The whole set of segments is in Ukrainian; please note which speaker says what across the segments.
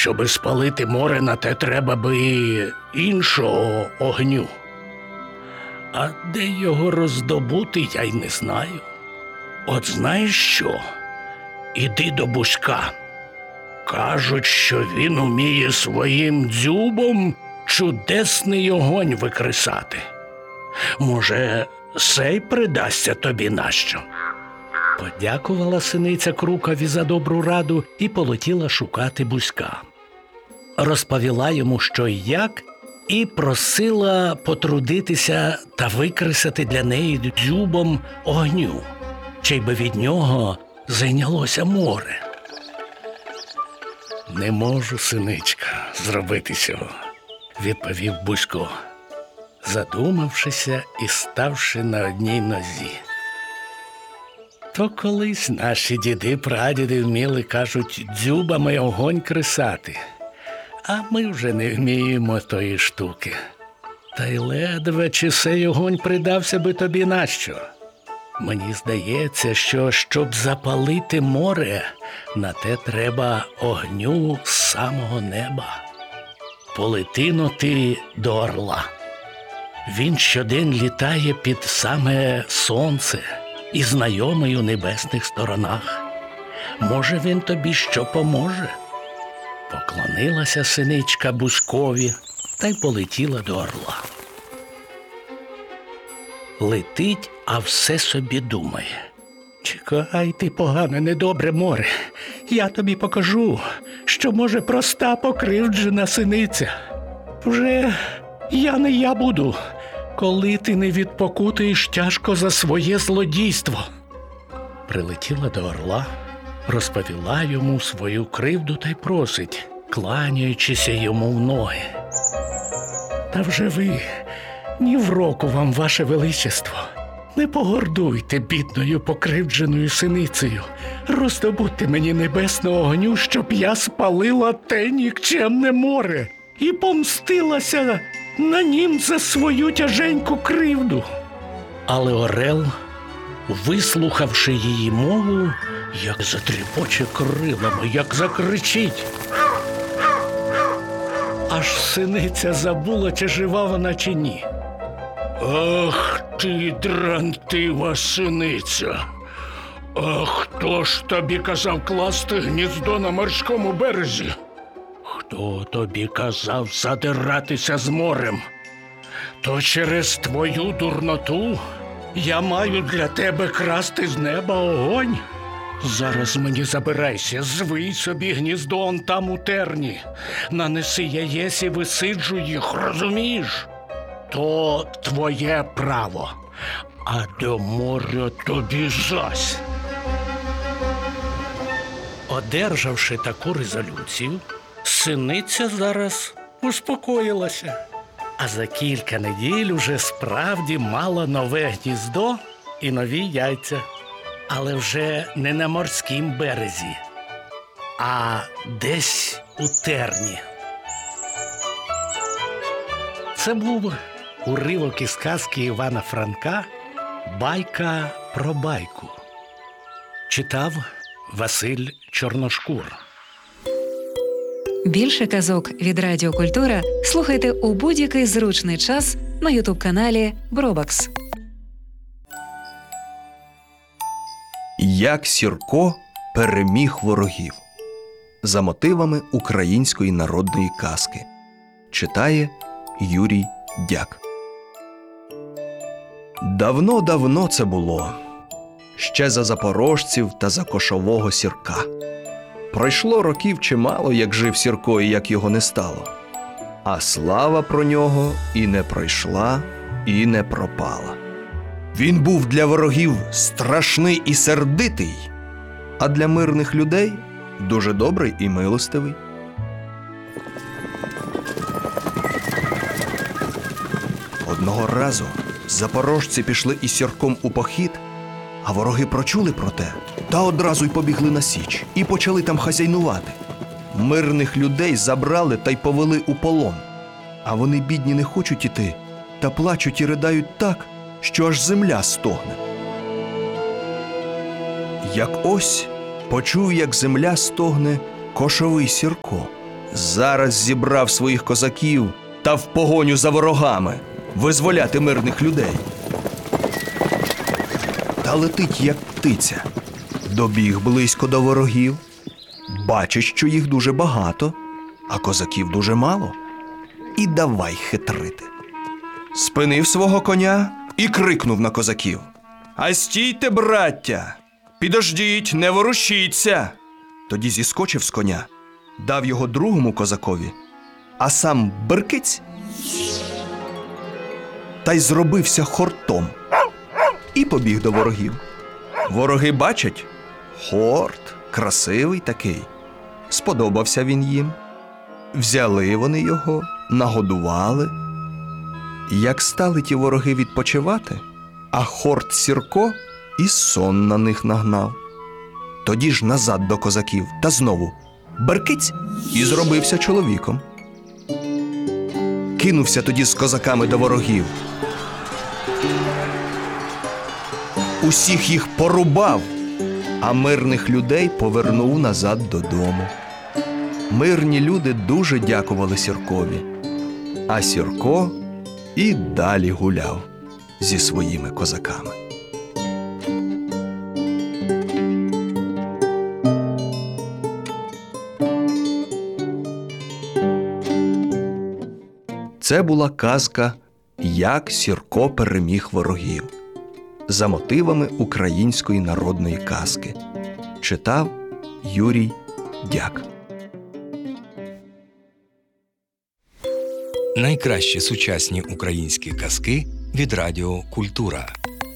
Speaker 1: щоби спалити море, на те треба би іншого огню. А де його роздобути, я й не знаю. От знаєш що? Іди до Бузька. Кажуть, що він уміє своїм дзюбом чудесний огонь викресати. Може, сей придасться тобі нащо? Подякувала синиця Крукові за добру раду і полетіла шукати Бузька. Розповіла йому, що й як, і просила потрудитися та викресати для неї дзюбом огню, чи й би від нього зайнялося море. «Не можу, синичка, зробити цього», – відповів Бузько, задумавшися і ставши на одній нозі. То колись наші діди-прадіди вміли, кажуть, дзюбами огонь кресати, а ми вже не вміємо тої штуки. Та й ледве чи сей огонь придався би тобі нащо. Мені здається, що щоб запалити море, на те треба огню з самого неба. Полети-но ти до орла. Він щодень літає під саме сонце і знайомий у небесних сторонах. Може, він тобі що поможе? Поклонилася синичка Бузькові та й полетіла до орла. Летить, а все собі думає. Чекай ти, погане, недобре море. Я тобі покажу, що може проста покривджена синиця. Вже я не я буду, коли ти не відпокутуєш тяжко за своє злодійство. Прилетіла до орла, розповіла йому свою кривду та й просить, кланяючися йому в ноги. Та вже ви, ні в року вам, ваше величество, не погордуйте бідною покривдженою синицею. Роздобудьте мені небесного огню, щоб я спалила те нікчемне море і помстилася на нім за свою тяженьку кривду. Але орел, вислухавши її мову, як затріпоче крилами, як закричить. Аж синиця забула, чи жива вона, чи ні. Ах ти, дрантива синиця! А хто ж тобі казав класти гніздо на морському березі? Хто тобі казав задиратися з морем? То через твою дурноту я маю для тебе красти з неба огонь? Зараз мені забирайся, звий собі гніздо он там у терні, нанеси яєць і висиджуй їх, розумієш? То твоє право, а до моря тобі зась. Одержавши таку резолюцію, синиця зараз успокоїлася, а за кілька неділь уже справді мала нове гніздо і нові яйця. Але вже не на морськім березі, а десь у терні. Це був уривок із казки Івана Франка «Байка про байку». Читав Василь Чорношкур.
Speaker 2: Більше казок від Радіо Культура слухайте у будь-який зручний час на ютуб-каналі Бробакс.
Speaker 3: Як Сірко переміг ворогів. За мотивами української народної казки. Читає Юрій Дяк. Давно-давно це було. Ще за запорожців та за кошового Сірка. Пройшло років чимало, як жив Сірко і як його не стало. А слава про нього і не пройшла, і не пропала. Він був для ворогів страшний і сердитий, а для мирних людей дуже добрий і милостивий. Одного разу запорожці пішли із Сірком у похід, а вороги прочули про те, та одразу й побігли на січ і почали там хазяйнувати. Мирних людей забрали та й повели у полон. А вони, бідні, не хочуть іти, та плачуть і ридають так, що аж земля стогне. Як ось почув, як земля стогне кошовий Сірко, зараз зібрав своїх козаків та в погоню за ворогами визволяти мирних людей. Та летить, як птиця. Добіг близько до ворогів. Бачить, що їх дуже багато, а козаків дуже мало. І давай хитрити. Спинив свого коня і крикнув на козаків: «А стійте, браття! Підождіть, не ворушіться!» Тоді зіскочив з коня, дав його другому козакові, а сам беркиць та й зробився хортом і побіг до ворогів. Вороги бачать: хорт, красивий такий. Сподобався він їм. Взяли вони його, нагодували. Як стали ті вороги відпочивати, а хорт Сірко і сон на них нагнав. Тоді ж назад до козаків та знову беркиць і зробився чоловіком. Кинувся тоді з козаками до ворогів. Усіх їх порубав, а мирних людей повернув назад додому. Мирні люди дуже дякували Сіркові, а Сірко і далі гуляв зі своїми козаками. Це була казка «Як Сірко переміг ворогів» за мотивами української народної казки. Читав Юрій Дяк.
Speaker 4: Найкращі сучасні українські казки від Радіо Культура.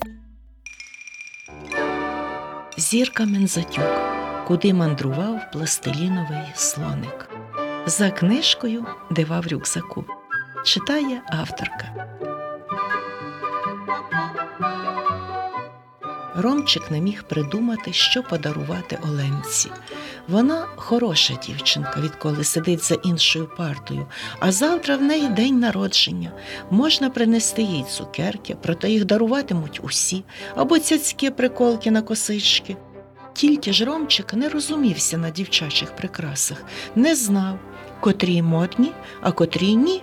Speaker 5: Зірка Мензатюк. Куди мандрував пластиліновий слоник. За книжкою «Дива в рюкзаку». Читає авторка. Ромчик не міг придумати, що подарувати Оленці. Вона хороша дівчинка, відколи сидить за іншою партою, а завтра в неї день народження. Можна принести їй цукерки, проте їх даруватимуть усі, або цяцькі приколки на косички. Тільки ж Ромчик не розумівся на дівчачих прикрасах, не знав, котрі модні, а котрі ні.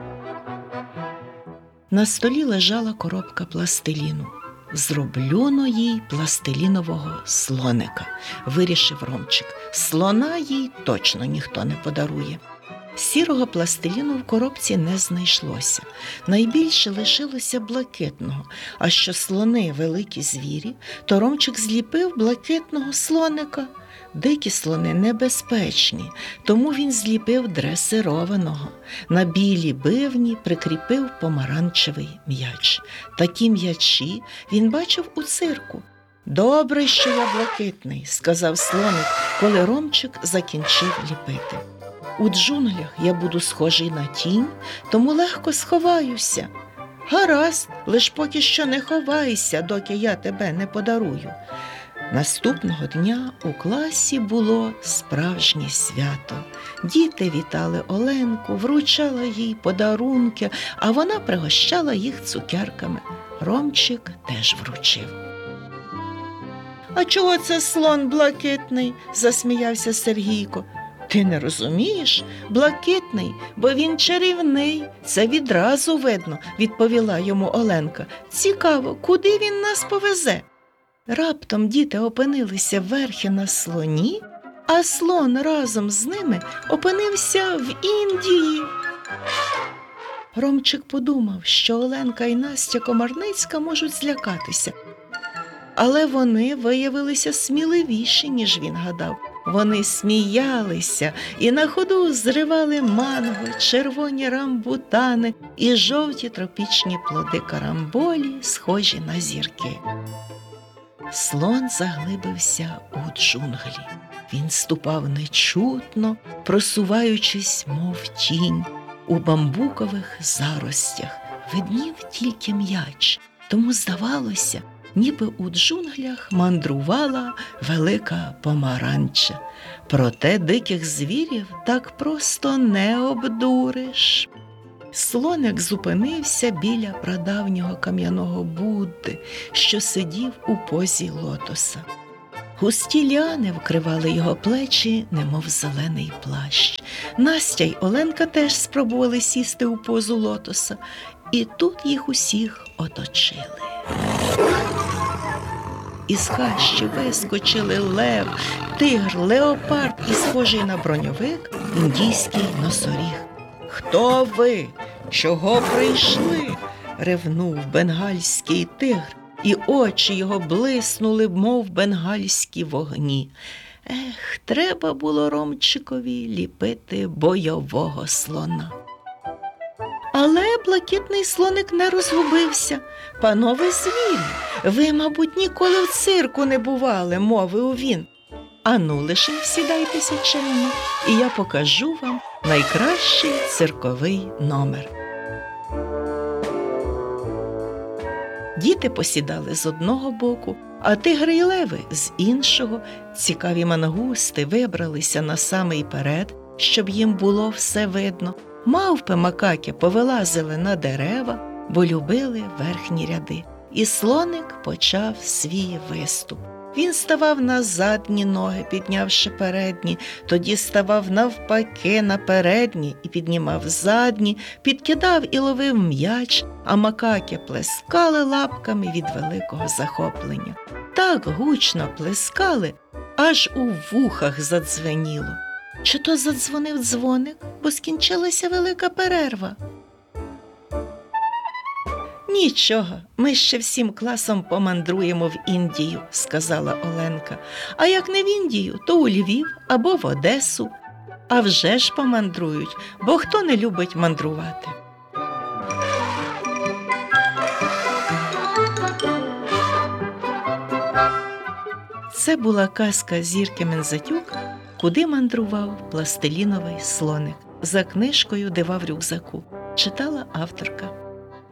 Speaker 5: На столі лежала коробка пластиліну. «Зроблю-но їй пластилінового слоника», – вирішив Ромчик. Слона їй точно ніхто не подарує. Сірого пластиліну в коробці не знайшлося. Найбільше лишилося блакитного. А що слони – великі звірі, то Ромчик зліпив блакитного слоника. Дикі слони небезпечні, тому він зліпив дресированого. На білі бивні прикріпив помаранчевий м'яч. Такі м'ячі він бачив у цирку. «Добре, що я блакитний», – сказав слоник, коли Ромчик закінчив ліпити. «У джунглях я буду схожий на тінь, тому легко сховаюся». «Гаразд, лиш поки що не ховайся, доки я тебе не подарую». Наступного дня у класі було справжнє свято. Діти вітали Оленку, вручали їй подарунки, а вона пригощала їх цукерками. Ромчик теж вручив. «А чого це слон блакитний?» – засміявся Сергійко. «Ти не розумієш? Блакитний, бо він чарівний. Це відразу видно», – відповіла йому Оленка. «Цікаво, куди він нас повезе?» Раптом діти опинилися верхи на слоні, а слон разом з ними опинився в Індії. Ромчик подумав, що Оленка і Настя Комарницька можуть злякатися. Але вони виявилися сміливіші, ніж він гадав. Вони сміялися і на ходу зривали манго, червоні рамбутани і жовті тропічні плоди карамболі, схожі на зірки. Слон заглибився у джунглі. Він ступав нечутно, просуваючись, мов тінь. У бамбукових заростях виднів тільки м'яч, тому здавалося, ніби у джунглях мандрувала велика помаранча. Проте диких звірів так просто не обдуриш. Слоник зупинився біля прадавнього кам'яного Будди, що сидів у позі лотоса. Густі ліани вкривали його плечі, немов зелений плащ. Настя й Оленка теж спробували сісти у позу лотоса, і тут їх усіх оточили. Із хащі вискочили лев, тигр, леопард і, схожий на броньовик, індійський носоріг. «Хто ви? Чого прийшли?» – ревнув бенгальський тигр, і очі його блиснули, мов бенгальські вогні. Ех, треба було Ромчикові ліпити бойового слона. Але блакитний слоник не розгубився. «Панове звірі, ви, мабуть, ніколи в цирку не бували», – мовив він. «Ану, лише сідайтеся чемно, і я покажу вам найкращий цирковий номер». Діти посідали з одного боку, а тигри й леви з іншого. Цікаві мангусти вибралися на самий перед, щоб їм було все видно. Мавпи макаки повилазили на дерева, бо любили верхні ряди. І слоник почав свій виступ. Він ставав на задні ноги, піднявши передні, тоді ставав навпаки на передні і піднімав задні, підкидав і ловив м'яч, а макаки плескали лапками від великого захоплення. Так гучно плескали, аж у вухах задзвеніло. Чи то задзвонив дзвоник, бо скінчилася велика перерва? «Нічого, ми ще всім класом помандруємо в Індію», – сказала Оленка. «А як не в Індію, то у Львів або в Одесу. А вже ж помандрують, бо хто не любить мандрувати?» Це була казка Зірки Мензатюк «Куди мандрував пластиліновий слоник» за книжкою «Дива в рюкзаку». Читала авторка.